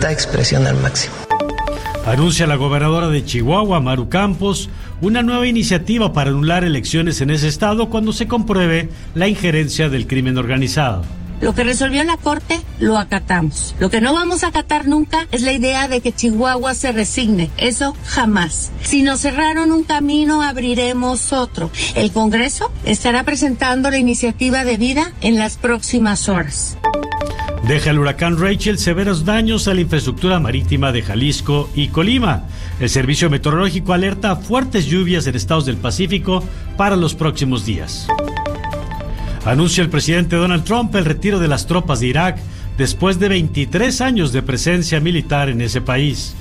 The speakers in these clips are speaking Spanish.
libertad de expresión al máximo. Anuncia la gobernadora de Chihuahua, Maru Campos, una nueva iniciativa para anular elecciones en ese estado cuando se compruebe la injerencia del crimen organizado. Lo que resolvió la Corte, lo acatamos. Lo que no vamos a acatar nunca es la idea de que Chihuahua se resigne. Eso jamás. Si nos cerraron un camino, abriremos otro. El Congreso estará presentando la iniciativa de vida en las próximas horas. Deja el huracán Rachel severos daños a la infraestructura marítima de Jalisco y Colima. El Servicio Meteorológico alerta a fuertes lluvias en estados del Pacífico para los próximos días. Anuncia el presidente Donald Trump el retiro de las tropas de Irak después de 23 años de presencia militar en ese país.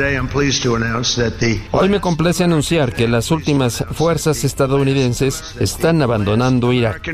Hoy me complace anunciar que las últimas fuerzas estadounidenses están abandonando Irak.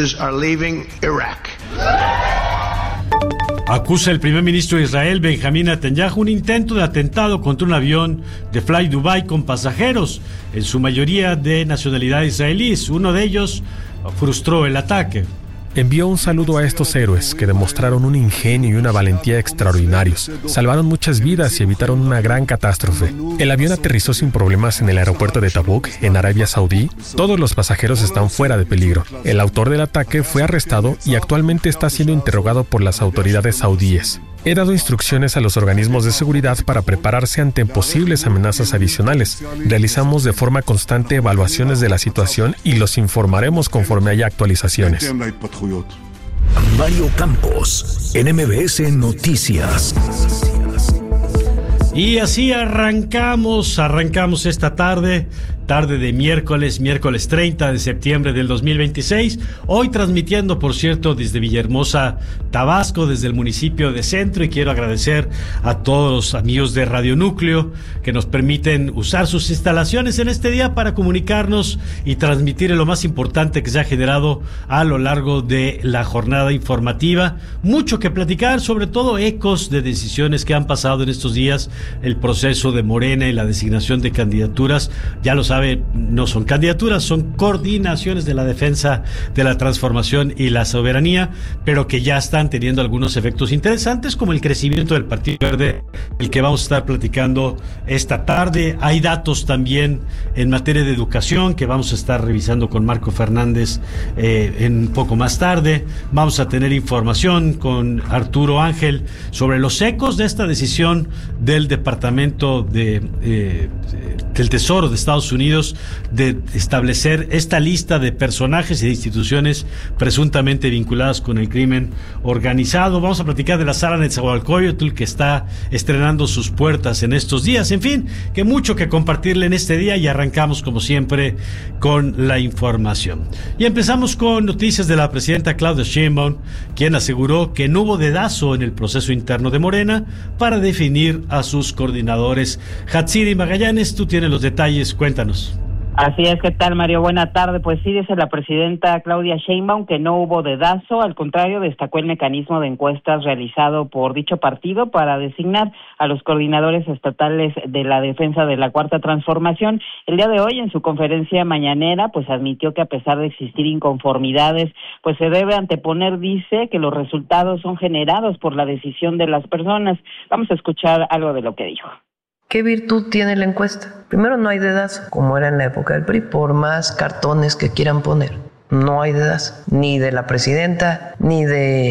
Acusa el primer ministro de Israel, Benjamín Netanyahu, un intento de atentado contra un avión de Fly Dubai con pasajeros, en su mayoría de nacionalidad israelí. Uno de ellos frustró el ataque. Envió un saludo a estos héroes que demostraron un ingenio y una valentía extraordinarios. Salvaron muchas vidas y evitaron una gran catástrofe. El avión aterrizó sin problemas en el aeropuerto de Tabuk, en Arabia Saudí. Todos los pasajeros están fuera de peligro. El autor del ataque fue arrestado y actualmente está siendo interrogado por las autoridades saudíes. He dado instrucciones a los organismos de seguridad para prepararse ante posibles amenazas adicionales. Realizamos de forma constante evaluaciones de la situación y los informaremos conforme haya actualizaciones. Mario Campos, en MBS Noticias. Y así arrancamos esta tarde de miércoles 30 de septiembre del 2026, hoy transmitiendo, por cierto, desde Villahermosa, Tabasco, desde el municipio de Centro, y quiero agradecer a todos los amigos de Radio Núcleo que nos permiten usar sus instalaciones en este día para comunicarnos y transmitir lo más importante que se ha generado a lo largo de la jornada informativa. Mucho que platicar, sobre todo ecos de decisiones que han pasado en estos días, el proceso de Morena y la designación de candidaturas. Ya lo sabe, no son candidaturas, son coordinaciones de la defensa de la transformación y la soberanía, pero que ya están teniendo algunos efectos interesantes, como el crecimiento del Partido Verde, el que vamos a estar platicando esta tarde. Hay datos también en materia de educación que vamos a estar revisando con Marco Fernández en un poco más tarde. Vamos a tener información con Arturo Ángel sobre los ecos de esta decisión del Departamento del Tesoro de Estados Unidos de establecer esta lista de personajes y de instituciones presuntamente vinculadas con el crimen organizado. Vamos a platicar de la Sala Netzahualcóyotl, que está estrenando sus puertas en estos días. En fin, que mucho que compartirle en este día, y arrancamos como siempre con la información. Y empezamos con noticias de la presidenta Claudia Sheinbaum, quien aseguró que no hubo dedazo en el proceso interno de Morena para definir a sus coordinadores. Hatsiri Magallanes, tú tienes los detalles, cuéntanos. Así es, ¿qué tal, Mario? Buena tarde. Pues sí, dice la presidenta Claudia Sheinbaum que no hubo dedazo, al contrario, destacó el mecanismo de encuestas realizado por dicho partido para designar a los coordinadores estatales de la defensa de la Cuarta Transformación. El día de hoy, en su conferencia mañanera, pues admitió que a pesar de existir inconformidades, pues se debe anteponer, dice, que los resultados son generados por la decisión de las personas. Vamos a escuchar algo de lo que dijo. ¿Qué virtud tiene la encuesta? Primero, no hay dedazo, como era en la época del PRI, por más cartones que quieran poner. No hay dedazo, ni de la presidenta, ni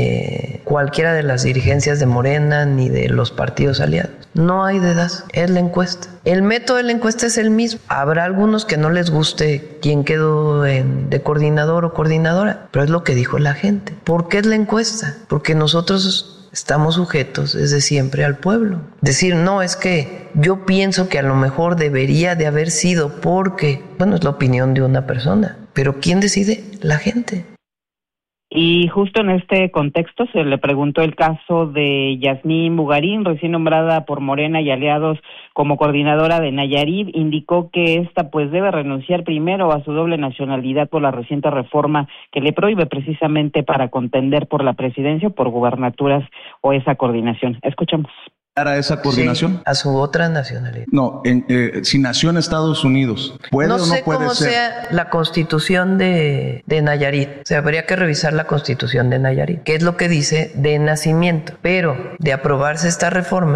de cualquiera de las dirigencias de Morena, ni de los partidos aliados. No hay dedazo, es la encuesta. El método de la encuesta es el mismo. Habrá algunos que no les guste quién quedó de coordinador o coordinadora, pero es lo que dijo la gente. ¿Por qué es la encuesta? Porque nosotros estamos sujetos desde siempre al pueblo. Decir, no, es que yo pienso que a lo mejor debería de haber sido porque, bueno, es la opinión de una persona, pero ¿quién decide? La gente. Y justo en este contexto se le preguntó el caso de Yasmín Bugarín, recién nombrada por Morena y aliados como coordinadora de Nayarit. Indicó que esta pues debe renunciar primero a su doble nacionalidad por la reciente reforma que le prohíbe precisamente para contender por la presidencia o por gubernaturas o esa coordinación. Escuchamos. ¿A esa coordinación? Sí, a su otra nacionalidad. No, si nació en Estados Unidos, ¿puede o no puede ser? No sé cómo sea la constitución de Nayarit. O sea, habría que revisar la constitución de Nayarit, que es lo que dice de nacimiento. Pero de aprobarse esta reforma,